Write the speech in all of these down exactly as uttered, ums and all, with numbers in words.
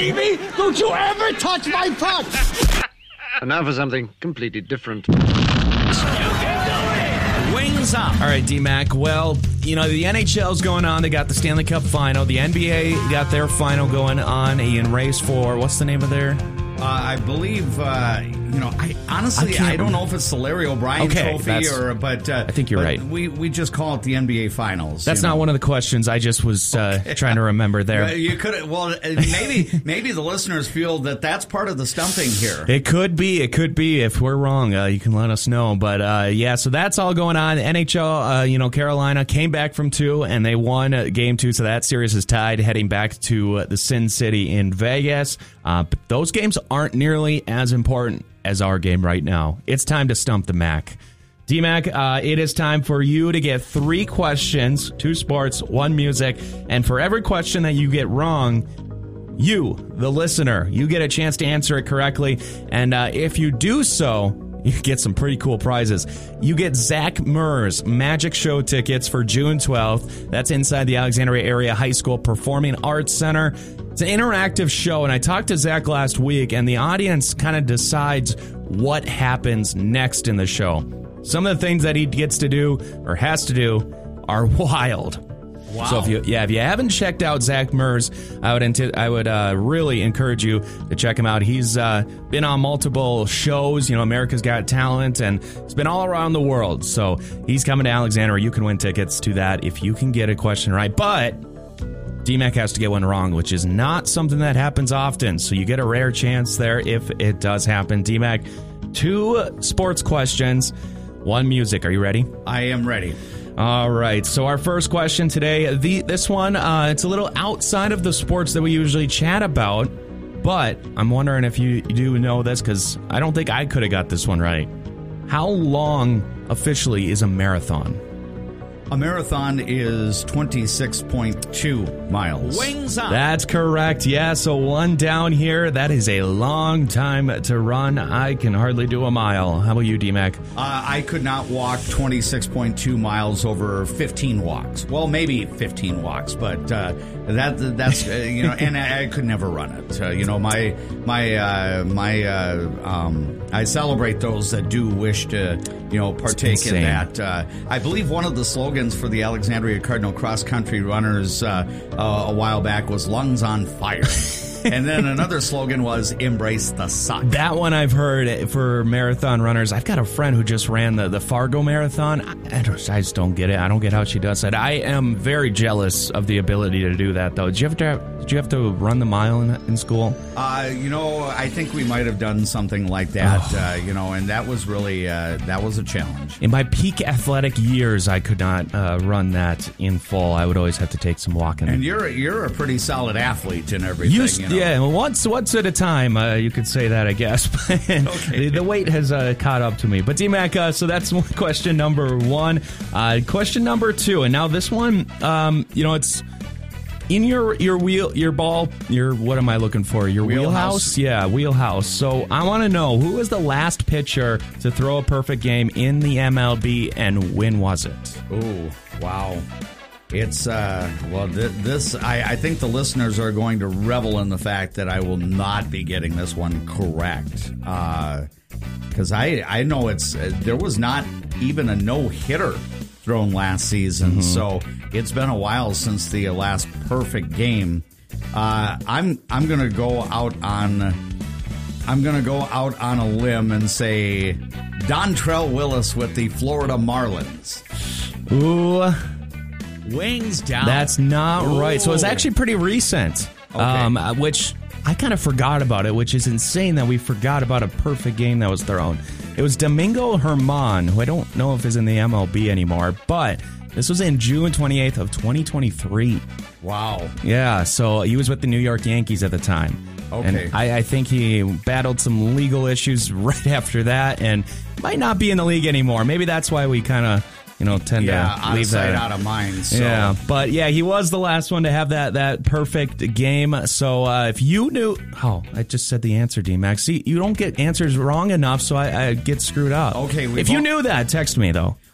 baby! Don't you ever touch my punch! And now for something completely different. Wings up. All right, D-Mac. Well, you know, the N H L's going on. They got the Stanley Cup final. The N B A got their final going on in race for, what's the name of their... Uh, I believe, uh, you know, I honestly, I, I don't know if it's the Larry O'Brien okay, Trophy or, but uh, I think you're but right. We we just call it the N B A Finals. That's not know? one of the questions. I just was uh, okay. trying to remember there. Well, you could, well, maybe maybe the listeners feel that that's part of the stumping here. It could be. It could be. If we're wrong, uh, you can let us know. But uh, yeah, so that's all going on. N H L, uh, you know, Carolina came back from two and they won uh, game two, so that series is tied, heading back to uh, the Sin City in Vegas. Uh, but those games aren't nearly as important as our game right now. It's time to stump the Mac. D-Mac, uh, it is time for you to get three questions, two sports, one music, and for every question that you get wrong, you, the listener, you get a chance to answer it correctly, and uh, if you do so, you get some pretty cool prizes. You get Zach Murs Magic Show tickets for June twelfth. That's inside the Alexandria Area High School Performing Arts Center. It's an interactive show, and I talked to Zach last week, and the audience kind of decides what happens next in the show. Some of the things that he gets to do or has to do are wild. Wow. So if you, yeah, if you haven't checked out Zach Murs, I would enti- I would uh, really encourage you to check him out. He's uh, been on multiple shows, you know, America's Got Talent, and it's been all around the world. So he's coming to Alexandria. You can win tickets to that if you can get a question right. But D-Mac has to get one wrong, which is not something that happens often. So you get a rare chance there if it does happen. D-Mac, two sports questions, one music. Are you ready? I am ready. All right, so our first question today, the this one, uh, it's a little outside of the sports that we usually chat about, but I'm wondering if you, you do know this, because I don't think I could have got this one right. How long officially is a marathon? A marathon is twenty-six point two miles. Wings up. That's correct. Yeah, so one down here. That is a long time to run. I can hardly do a mile. How about you, D-Mac? Uh, I could not walk twenty-six point two miles over fifteen walks. Well, maybe fifteen walks, but uh, that that's uh, you know, and I, I could never run it. Uh, you know, my my uh, my uh, um, I celebrate those that do wish to you know partake in that. Uh, I believe one of the slogans for the Alexandria Cardinal cross country runners uh, uh, a while back was "Lungs on Fire." And then another slogan was "Embrace the suck." That one I've heard for marathon runners. I've got a friend who just ran the, the Fargo Marathon. I, I, just, I just don't get it. I don't get how she does it. I am very jealous of the ability to do that, though. Did you have to, did you have to run the mile in, in school? Uh, you know, I think we might have done something like that, oh. uh, you know, and that was really, uh, that was a challenge. In my peak athletic years, I could not uh, run that in full. I would always have to take some walking. And you're, you're a pretty solid athlete and everything, you, you know? Yeah, once once at a time, uh, you could say that, I guess. okay. the, the weight has uh, caught up to me. But D-Mac, uh, so that's question number one. Uh, question number two, and now this one, um, you know, it's in your your wheel, your ball, your what am I looking for? Your wheelhouse? wheelhouse? Yeah, wheelhouse. So I want to know, who was the last pitcher to throw a perfect game in the M L B, and when was it? Oh, wow. It's, uh, well, th- this, I, I think the listeners are going to revel in the fact that I will not be getting this one correct. Because uh, I, I know it's, uh, there was not even a no-hitter thrown last season. Mm-hmm. So it's been a while since the last perfect game. Uh, I'm, I'm going to go out on, I'm going to go out on a limb and say Dontrelle Willis with the Florida Marlins. Ooh. Wings down. That's not Ooh. right. So it's actually pretty recent, okay. um, which I kind of forgot about it, which is insane that we forgot about a perfect game that was thrown. It was Domingo Germán, who I don't know if is in the M L B anymore, but this was in June twenty-eighth of twenty twenty-three. Wow. Yeah, so he was with the New York Yankees at the time. Okay. And I, I think he battled some legal issues right after that and might not be in the league anymore. Maybe that's why we kind of... You know, tend yeah, to leave that out of mind. So. Yeah, but yeah, he was the last one to have that that perfect game. So uh, if you knew, oh, I just said the answer, D-Mac. See, you don't get answers wrong enough, so I, I get screwed up. Okay, if you all, knew that, text me though.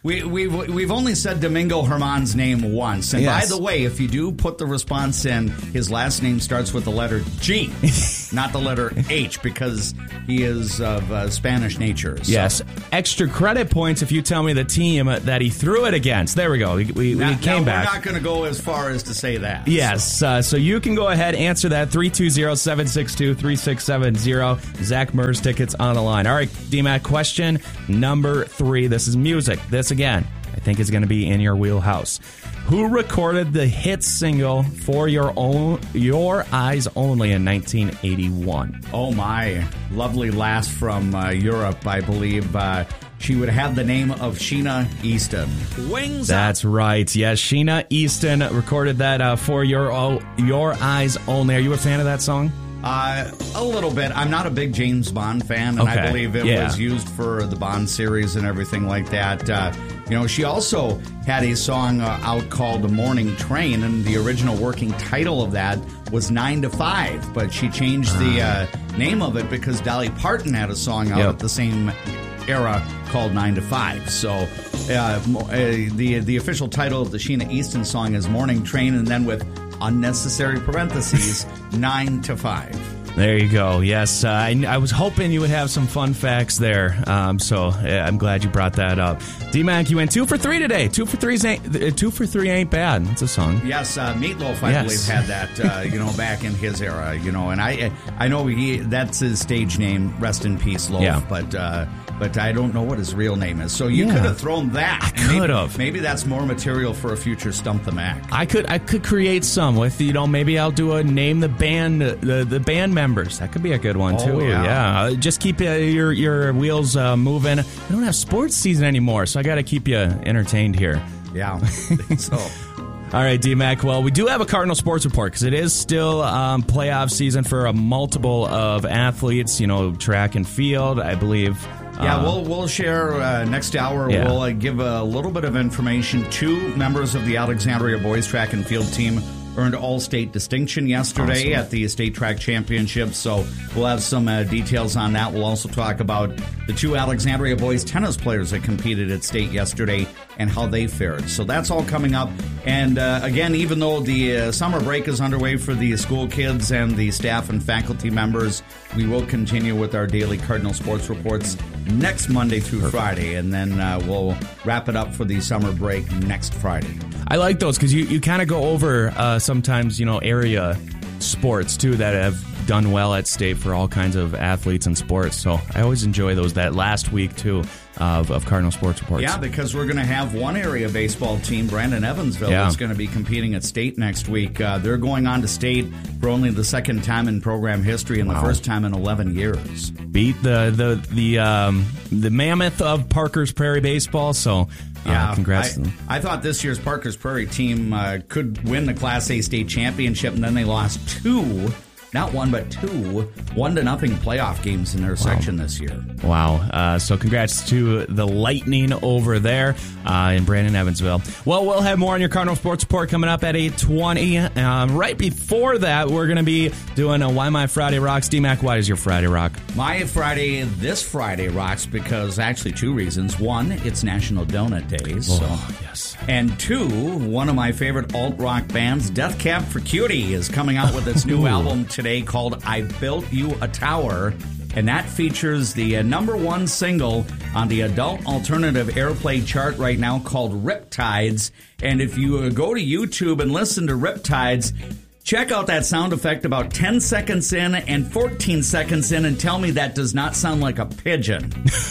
We, we've we've only said Domingo Germán's name once. And Yes. by the way, if you do put the response in, his last name starts with the letter G, not the letter H, because he is of uh, Spanish nature. So. Yes. Extra credit points if you tell me the team that he threw it against. There we go. We, we, Now, we came now back. We're not going to go as far as to say that. Yes, uh, so you can go ahead, answer that, three two zero, seven six two, three six seven zero. Zach Mers tickets on the line. All right, D MAC, question number three. This is music. This, again, I think is going to be in your wheelhouse. Who recorded the hit single For Your Own, Your Eyes Only in nineteen eighty-one? Oh, my. Lovely lass from uh, Europe, I believe. Uh, she would have the name of Sheena Easton. Wings That's right. Yes, Sheena Easton recorded that uh, For Your o- Your Eyes Only. Are you a fan of that song? Uh, a little bit. I'm not a big James Bond fan, and Okay. I believe it Yeah. was used for the Bond series and everything like that. Uh, you know, she also had a song uh, out called The Morning Train, and the original working title of that was nine to five, but she changed the uh, name of it because Dolly Parton had a song out Yep. at the same era called nine to five. So uh, mo- uh, the the official title of the Sheena Easton song is Morning Train, and then with unnecessary parentheses, nine to five. There you go. Yes, uh, I, I was hoping you would have some fun facts there. Um, so yeah, I'm glad you brought that up. D-Mac, you went two for three today. Two for three ain't uh, two for three ain't bad. It's a song. Yes, uh, Meatloaf, I Yes. believe, had that, uh, you know, back in his era, you know, and I I know he that's his stage name, rest in peace, Loaf, Yeah. but uh, but I don't know what his real name is. So you Yeah. could have thrown that. I Maybe- could've. Maybe that's more material for a future Stump the Mac. I could I could create some with, you know, maybe I'll do a name the band the the band members. That could be a good one Oh, too. yeah. Uh, just keep uh, your your wheels uh, moving. I don't have sports season anymore, so I got to keep you entertained here. Yeah. so All right, D-Mac. Well, we do have a Cardinal Sports Report because it is still um, playoff season for a multiple of athletes, you know, track and field, I believe. Yeah, Uh, we'll we'll share uh, next hour. Yeah. We'll uh, give a little bit of information. Two members of the Alexandria boys track and field team earned all-state distinction yesterday Awesome. at the state track championships. So we'll have some uh, details on that. We'll also talk about the two Alexandria boys tennis players that competed at state yesterday and how they fared. So that's all coming up. And uh, again, even though the uh, summer break is underway for the school kids and the staff and faculty members, we will continue with our daily Cardinal Sports Reports next Monday through Friday, and then uh, we'll wrap it up for the summer break next Friday. I like those because you, you kind of go over uh, sometimes, you know, area sports, too, that have done well at state for all kinds of athletes and sports. So I always enjoy those, that last week, too, of, of Cardinal Sports Reports. Yeah, because we're going to have one area baseball team, Brandon Evansville, Yeah. that's going to be competing at state next week. Uh, they're going on to state for only the second time in program history and the Wow. first time in eleven years. Beat the the the um, the mammoth of Parker's Prairie baseball. So Yeah, uh, congrats. I, to them. I thought this year's Parker's Prairie team uh, could win the Class A state championship, and then they lost two, not one, but two, one to nothing playoff games in their section this year. Wow. Uh, so congrats to the Lightning over there uh, in Brandon Evansville. Well, we'll have more on your Cardinal Sports Report coming up at eight twenty. Um, right before that, we're going to be doing a Why My Friday Rocks. D-Mac, why is your Friday rock? My Friday, this Friday rocks because actually two reasons. One, it's National Donut Day. So. Oh, yes. And two, one of my favorite alt-rock bands, Death Cab for Cutie, is coming out with its new Ooh. album today called I Built You a Tower. And that features the uh, number one single on the adult alternative airplay chart right now called Riptides. And if you uh, go to YouTube and listen to Riptides, check out that sound effect about ten seconds in and fourteen seconds in and tell me that does not sound like a pigeon.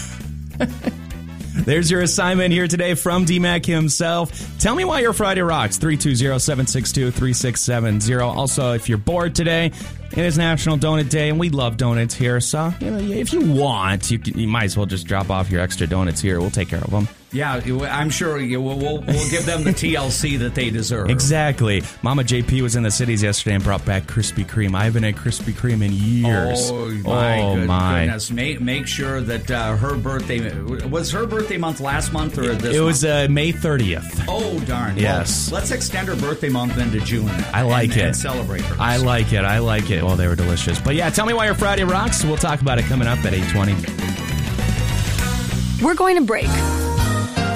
There's your assignment here today from D-Mac himself. Tell me why your Friday rocks. three two zero, seven six two, three six seven zero. Also, if you're bored today, it is National Donut Day, and we love donuts here. So, you know, if you want, you, can, you might as well just drop off your extra donuts here. We'll take care of them. Yeah, I'm sure you, we'll, we'll, we'll give them the T L C that they deserve. Exactly. Mama J P was in the cities yesterday and brought back Krispy Kreme. I haven't had Krispy Kreme in years. Oh, my, oh, good, my. goodness. Make, make sure that uh, her birthday... Was her birthday month last month or this It was month? uh, May thirtieth. Oh, darn. Yes. Well, let's extend her birthday month into June. I like and, it. And celebrate her. I like it. I like it. Well, they were delicious. But yeah, tell me why your Friday rocks. We'll talk about it coming up at eight twenty. We're going to break.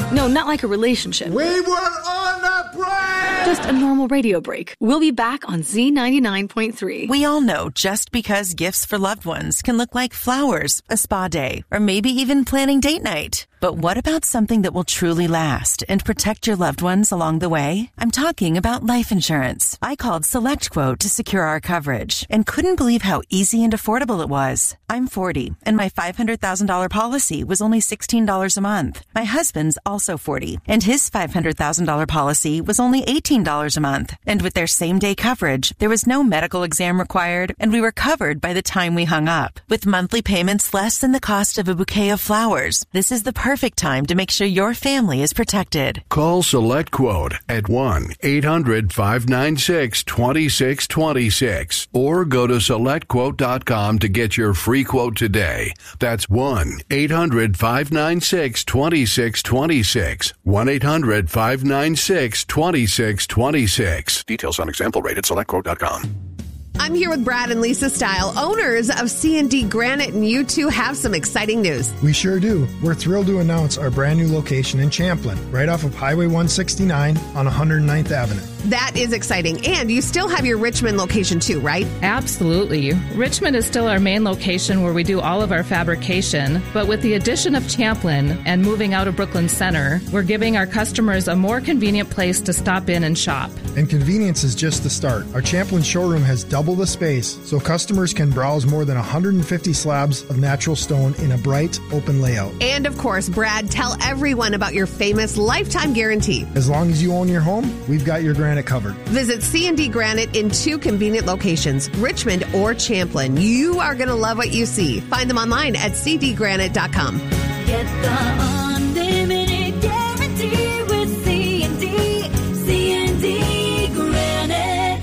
No, not like a relationship. We were on a break! Just a normal radio break. We'll be back on Z ninety-nine point three. We all know just because gifts for loved ones can look like flowers, a spa day, or maybe even planning date night. But what about something that will truly last and protect your loved ones along the way? I'm talking about life insurance. I called SelectQuote to secure our coverage and couldn't believe how easy and affordable it was. I'm forty, and my five hundred thousand dollars policy was only sixteen dollars a month. My husband's also forty, and his five hundred thousand dollars policy was only eighteen dollars a month. And with their same-day coverage, there was no medical exam required, and we were covered by the time we hung up. With monthly payments less than the cost of a bouquet of flowers, this is the perfect time to make sure your family is protected. Call SelectQuote at one eight hundred five nine six two six two six or go to select quote dot com to get your free quote today. That's one eight hundred five nine six two six two six. one eight hundred five nine six two six two six. Details on example rate at select quote dot com. I'm here with Brad and Lisa Style, owners of C and D Granite, and you two have some exciting news. We sure do. We're thrilled to announce our brand new location in Champlin, right off of Highway one sixty-nine on one hundred ninth Avenue. That is exciting. And you still have your Richmond location too, right? Absolutely. Richmond is still our main location where we do all of our fabrication, but with the addition of Champlin and moving out of Brooklyn Center, we're giving our customers a more convenient place to stop in and shop. And convenience is just the start. Our Champlin showroom has double the space, so customers can browse more than one hundred fifty slabs of natural stone in a bright, open layout. And of course, Brad, tell everyone about your famous lifetime guarantee. As long as you own your home, we've got your granite covered. Visit C and D Granite in two convenient locations, Richmond or Champlin. You are going to love what you see. Find them online at c d granite dot com. Get the unlimited guarantee with C and D. C and D Granite.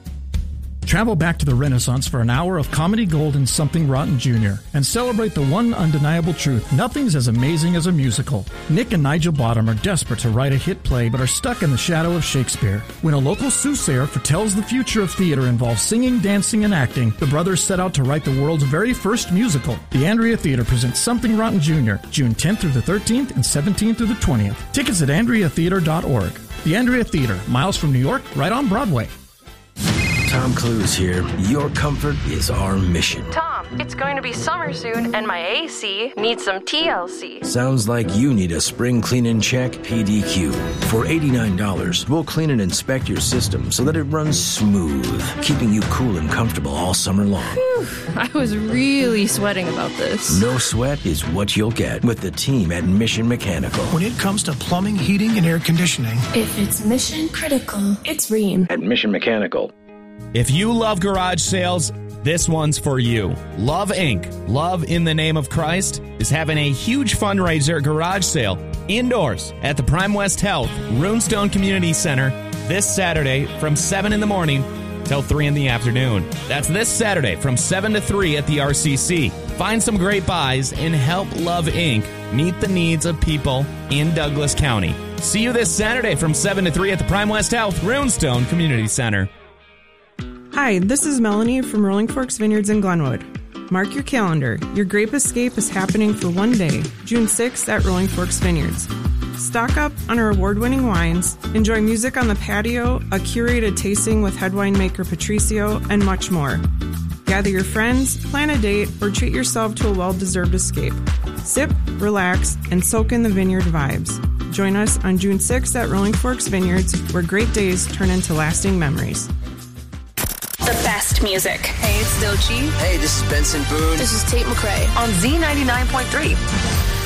Travel back to the Renaissance for an hour of comedy gold and Something Rotten Junior and celebrate the one undeniable truth: nothing's as amazing as a musical. Nick and Nigel Bottom are desperate to write a hit play but are stuck in the shadow of Shakespeare. When a local soothsayer foretells the future of theater involves singing, dancing, and acting, the brothers set out to write the world's very first musical. The Andrea Theater presents Something Rotten Junior, June tenth through the thirteenth and seventeenth through the twentieth. Tickets at andrea theater dot org. The Andrea Theater, miles from New York, right on Broadway. Tom Cruise here. Your comfort is our mission. Tom, it's going to be summer soon, and my A C needs some T L C. Sounds like you need a spring clean and check P D Q. For eighty-nine dollars, we'll clean and inspect your system so that it runs smooth, keeping you cool and comfortable all summer long. Whew, I was really sweating about this. No sweat is what you'll get with the team at Mission Mechanical. When it comes to plumbing, heating, and air conditioning, if it's mission critical, it's Rheem. At Mission Mechanical. If you love garage sales, this one's for you. Love Incorporated, Love in the Name of Christ, is having a huge fundraiser garage sale indoors at the Prime West Health Runestone Community Center this Saturday from seven in the morning till three in the afternoon. That's this Saturday from seven to three at the R C C. Find some great buys and help Love Incorporated meet the needs of people in Douglas County. See you this Saturday from seven to three at the Prime West Health Runestone Community Center. Hi, this is Melanie from Rolling Forks Vineyards in Glenwood. Mark your calendar. Your Grape Escape is happening for one day, June sixth at Rolling Forks Vineyards. Stock up on our award-winning wines, enjoy music on the patio, a curated tasting with head winemaker Patricio, and much more. Gather your friends, plan a date, or treat yourself to a well-deserved escape. Sip, relax, and soak in the vineyard vibes. Join us on June sixth at Rolling Forks Vineyards, where great days turn into lasting memories. The best music. Hey, it's Doechii. Hey, this is Benson Boone. This is Tate McRae on Z ninety-nine point three.